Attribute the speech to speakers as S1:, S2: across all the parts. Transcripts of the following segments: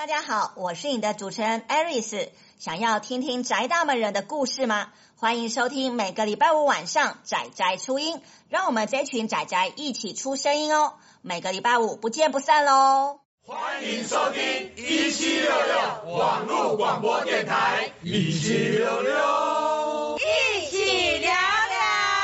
S1: 大家好，我是你的主持人 Aris。想要听听宅大们人的故事吗？欢迎收听每个礼拜五晚上宅宅出音，让我们这群宅宅一起出声音哦。每个礼拜五不见不散喽！
S2: 欢迎收听1766网络广播电台1766，
S1: 一起聊聊。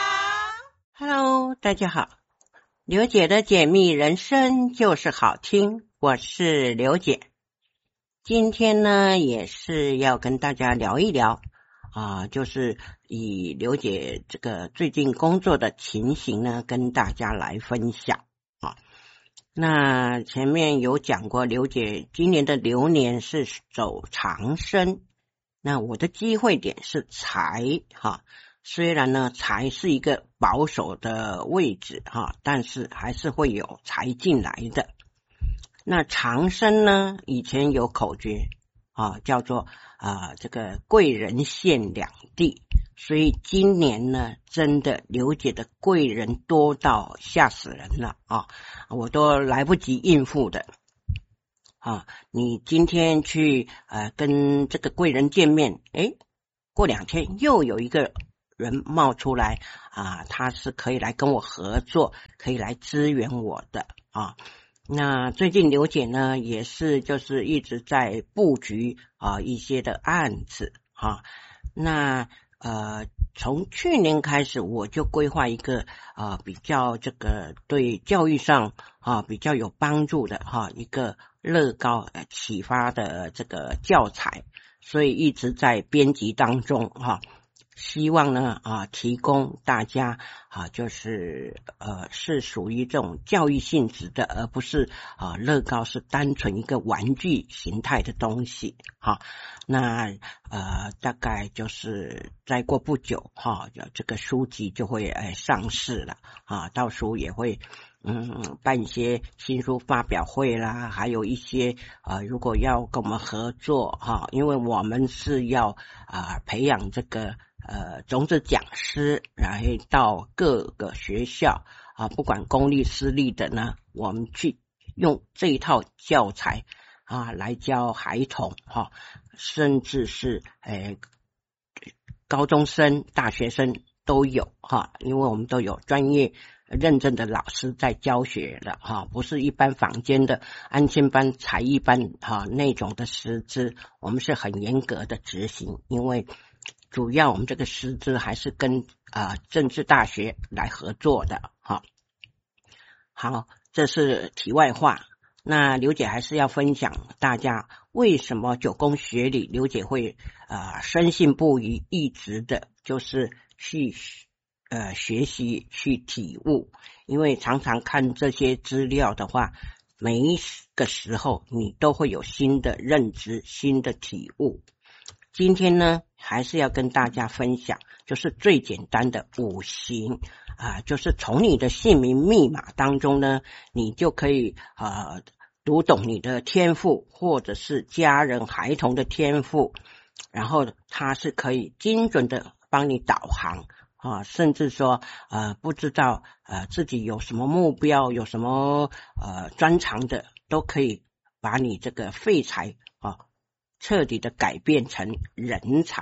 S3: Hello， 大家好，刘姐的解密人生就是好听，我是刘姐。今天呢，也是要跟大家聊一聊就是以刘姐这个最近工作的情形呢，跟大家来分享啊。那前面有讲过，刘姐今年的流年是走长生，那我的机会点是财虽然呢财是一个保守的位置但是还是会有财进来的。那长生呢，以前有口诀叫做这个贵人现两地，所以今年呢真的刘姐的贵人多到吓死人了我都来不及应付的你今天去跟这个贵人见面，过2天又有一个人冒出来他是可以来跟我合作，可以来支援我的那最近刘姐呢也是就是一直在布局一些的案子那从去年开始我就规划一个比较这个对教育上比较有帮助的一个乐高启发的这个教材，所以一直在编辑当中希望呢提供大家就是是属于这种教育性质的，而不是乐高是单纯一个玩具形态的东西那大概就是再过不久这个书籍就会上市了到时候也会办一些新书发表会啦，还有一些如果要跟我们合作因为我们是要培养这个种子讲师来到各个学校不管公立私立的呢，我们去用这一套教材来教孩童甚至是高中生大学生都有因为我们都有专业认证的老师在教学了不是一般坊间的安亲班才艺班那种的师资，我们是很严格的执行，因为主要我们这个师资还是跟政治大学来合作的好，这是题外话。那刘姐还是要分享大家为什么9宫学里刘姐会深信不疑，一直的就是去学习去体悟，因为常常看这些资料的话，每一个时候你都会有新的认知新的体悟。今天呢还是要跟大家分享就是最简单的5行就是从你的姓名密码当中呢，你就可以读懂你的天赋或者是家人孩童的天赋，然后它是可以精准的帮你导航甚至说不知道自己有什么目标有什么专长的，都可以把你这个废材彻底的改变成人才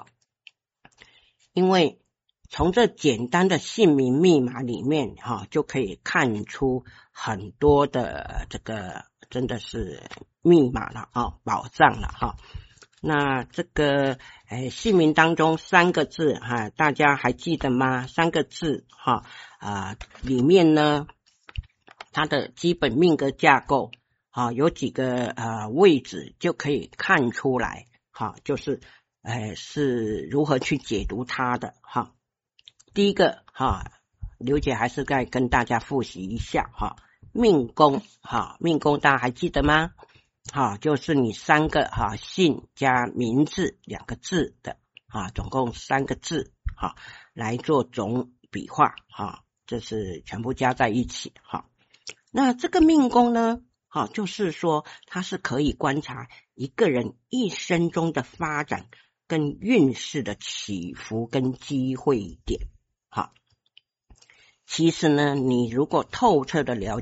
S3: 因为从这简单的姓名密码里面就可以看出很多的这个真的是密码了宝藏了那这个姓名当中3个字大家还记得吗？3个字里面呢它的基本命格架构有几个位置就可以看出来就是是如何去解读它的第一个刘姐还是再跟大家复习一下命宫命宫大家还记得吗？就是你3个姓加名字2个字的总共3个字来做总笔画这是全部加在一起那这个命宫呢就是说它是可以观察一个人一生中的发展跟运势的起伏跟机会点其实呢你如果透彻的了解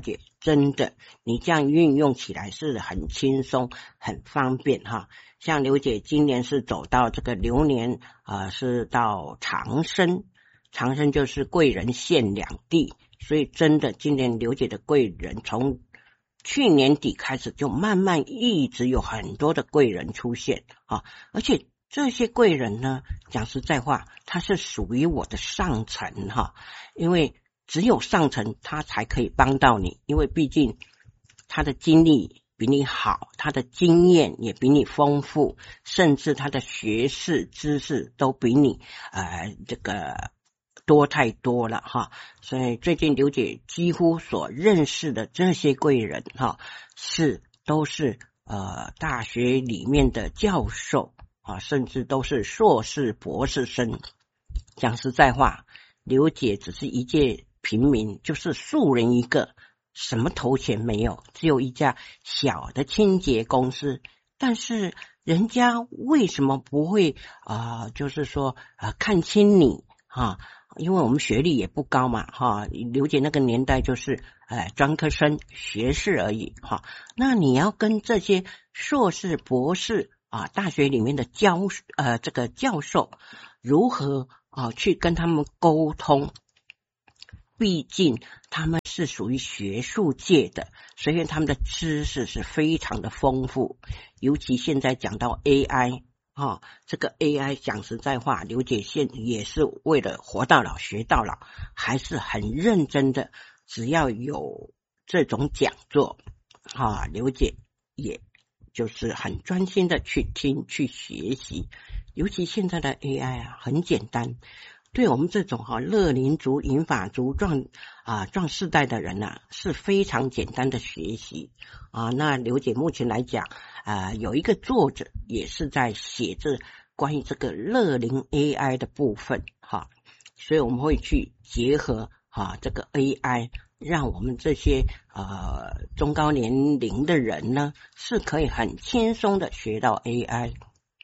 S3: 真的你这样运用起来是很轻松很方便哈。像刘姐今年是走到这个流年是到长生就是贵人现两地，所以真的今年刘姐的贵人从去年底开始就慢慢一直有很多的贵人出现啊，而且这些贵人呢，讲实在话，他是属于我的上层哈，因为只有上层他才可以帮到你，因为毕竟他的经历比你好，他的经验也比你丰富，甚至他的学识知识都比你这个多太多了哈。所以最近刘姐几乎所认识的这些贵人哈，都是大学里面的教授啊，甚至都是硕士博士生。讲实在话，刘姐只是一介平民，就是素人一个，什么头衔没有，只有一家小的清洁公司，但是人家为什么不会就是说看清你因为我们学历也不高嘛刘姐那个年代就是专科生学士而已那你要跟这些硕士博士大学里面的这个教授如何去跟他们沟通，毕竟他们是属于学术界的，所以他们的知识是非常的丰富，尤其现在讲到 AI这个 AI 讲实在话，刘姐现也是为了活到老学到老，还是很认真的，只要有这种讲座刘姐也就是很专心的去听去学习，尤其现在的 AI 很简单，对我们这种乐龄族银发族壮世代的人是非常简单的学习那刘姐目前来讲有一个作者也是在写着关于这个乐龄 AI 的部分所以我们会去结合这个 AI， 让我们这些中高年龄的人呢是可以很轻松的学到 AI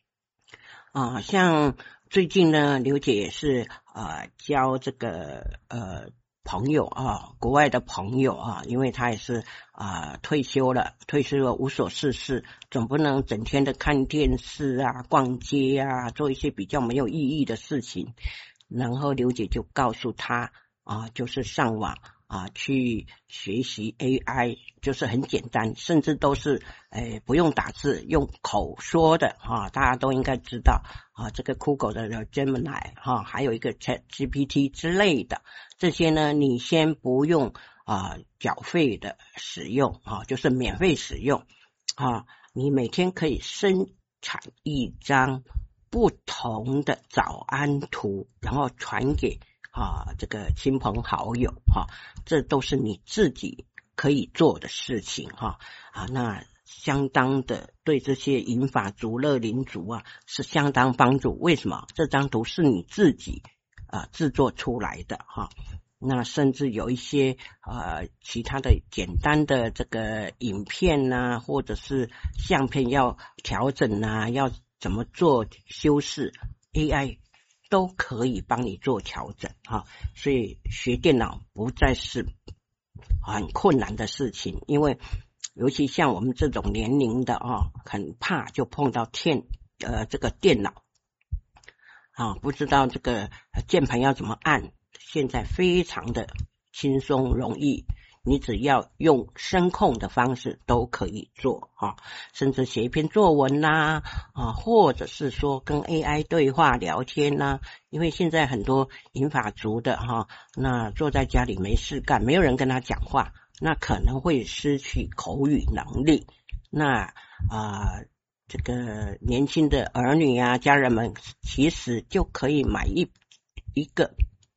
S3: 像最近呢刘姐也是教这个朋友国外的朋友因为他也是退休了无所事事，总不能整天的看电视逛街做一些比较没有意义的事情，然后刘姐就告诉他就是上网去学习 AI， 就是很简单，甚至都是不用打字，用口说的大家都应该知道这个 Google 的 Gemini 还有一个 ChatGPT 之类的，这些呢你先不用缴费的使用就是免费使用你每天可以生产一张不同的早安图，然后传给这个亲朋好友这都是你自己可以做的事情那相当的对这些银发族乐龄族是相当帮助。为什么？这张图是你自己制作出来的那甚至有一些其他的简单的这个影片或者是相片要调整要怎么做修饰， AI都可以帮你做调整所以学电脑不再是很困难的事情，因为尤其像我们这种年龄的很怕就碰到这个电脑不知道这个键盘要怎么按，现在非常的轻松容易，你只要用声控的方式都可以做甚至写一篇作文或者是说跟 AI 对话聊天因为现在很多银发族的那坐在家里没事干，没有人跟他讲话，那可能会失去口语能力，那这个年轻的儿女家人们其实就可以买一个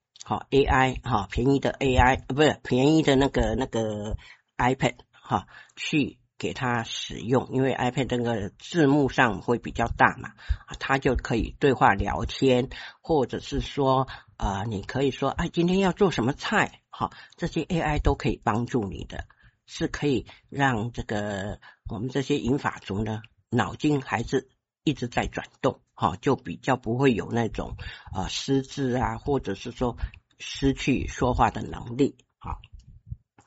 S3: AI 便宜的 AI 不是便宜的那个 iPad 去给他使用，因为 iPad 那个字幕上会比较大嘛他就可以对话聊天，或者是说你可以说今天要做什么菜这些 AI 都可以帮助你的，是可以让这个我们这些银发族呢脑筋还是一直在转动就比较不会有那种失智或者是说失去说话的能力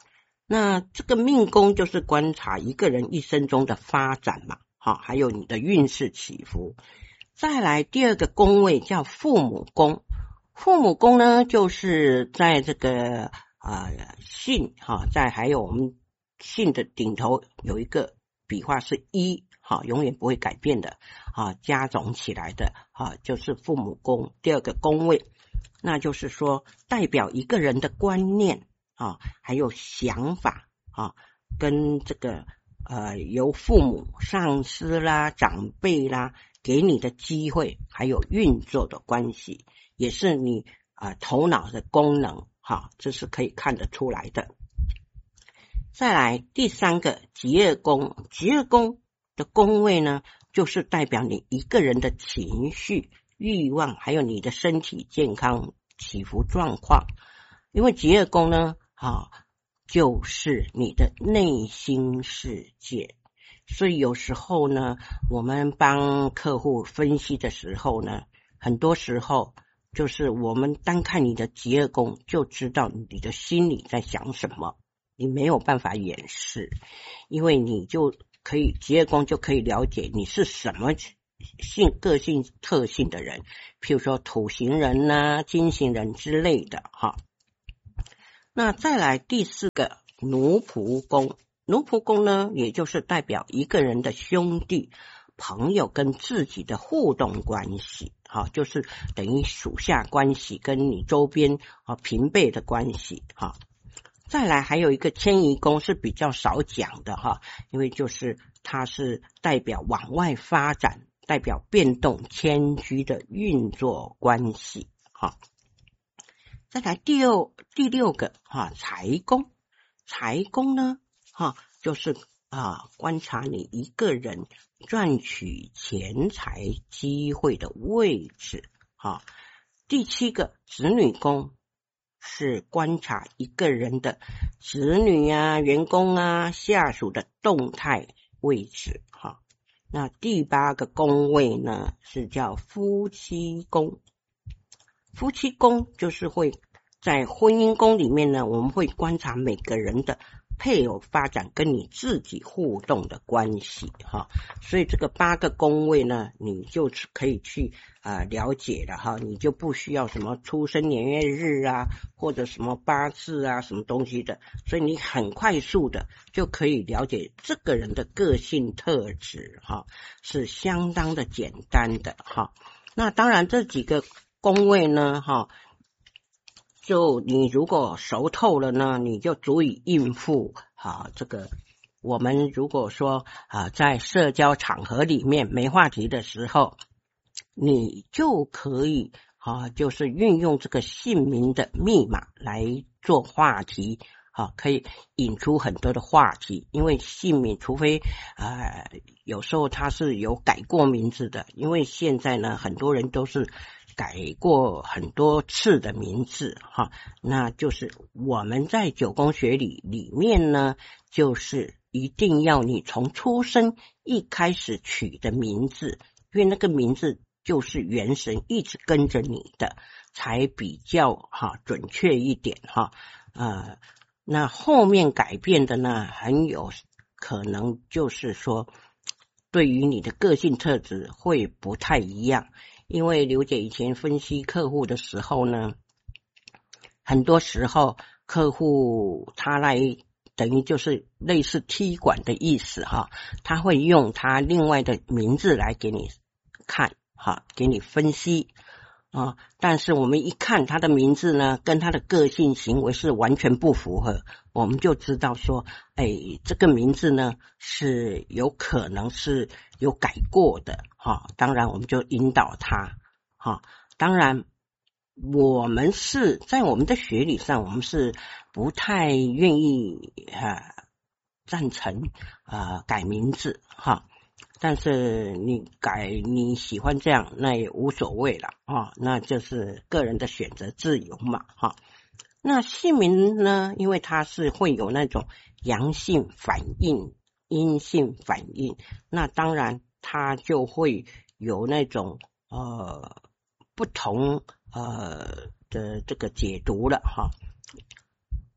S3: 那这个命宫就是观察一个人一生中的发展嘛，还有你的运势起伏。再来第二个宫位叫父母宫，父母宫呢就是在这个姓在还有我们姓的顶头有一个笔画是一，永远不会改变的加总起来的就是父母宫第二个宫位。那就是说代表一个人的观念还有想法跟这个由父母、上司啦、长辈啦给你的机会还有运作的关系，也是你头脑的功能这是可以看得出来的。再来第三个疾厄宫，疾厄宫的宫位呢就是代表你一个人的情绪、欲望还有你的身体健康起伏状况。因为疾厄宫呢就是你的内心世界，所以有时候呢我们帮客户分析的时候呢，很多时候就是我们单看你的疾厄宫就知道你的心里在想什么，你没有办法掩饰，因为你就可以疾厄宫就可以了解你是什么个性特性的人，譬如说土型人啊、金型人之类的那再来第四个奴仆宫，奴仆宫呢也就是代表一个人的兄弟朋友跟自己的互动关系就是等于属下关系跟你周边平辈的关系再来还有一个迁移宫是比较少讲的因为就是它是代表往外发展，代表变动迁居的运作关系再来第六个财宫，财宫呢就是观察你一个人赚取钱财机会的位置第七个子女宫是观察一个人的子女啊、员工啊、下属的动态位置那第八个宫位呢是叫夫妻宫，夫妻宫就是会在婚姻宫里面呢，我们会观察每个人的配偶发展跟你自己互动的关系所以这个8个宫位呢你就可以去了解了你就不需要什么出生年月日啊或者什么八字啊什么东西的，所以你很快速的就可以了解这个人的个性特质是相当的简单的那当然这几个宫位呢就你如果熟透了呢，你就足以应付这个我们如果说在社交场合里面没话题的时候，你就可以就是运用这个姓名的密码来做话题可以引出很多的话题，因为姓名除非有时候它是有改过名字的，因为现在呢很多人都是改过很多次的名字那就是我们在九宫学里面呢，就是一定要你从出生一开始取的名字，因为那个名字就是元神一直跟着你的，才比较准确一点那后面改变的呢，很有可能就是说对于你的个性特质会不太一样。因为刘姐以前分析客户的时候呢，很多时候客户他来等于就是类似踢馆的意思他会用他另外的名字来给你看给你分析但是我们一看他的名字呢，跟他的个性行为是完全不符合，我们就知道说这个名字呢是有可能是有改过的当然我们就引导他当然我们是在我们的学理上，我们是不太愿意赞成改名字但是你改你喜欢这样那也无所谓了那就是个人的选择自由嘛那姓名呢，因为它是会有那种阳性反应、阴性反应，那当然它就会有那种不同的这个解读了好，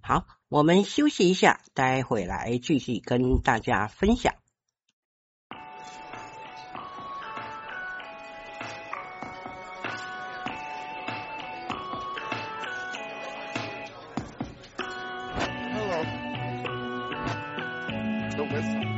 S3: 我们休息一下，待会来继续跟大家分享。
S4: Hello. Don't miss.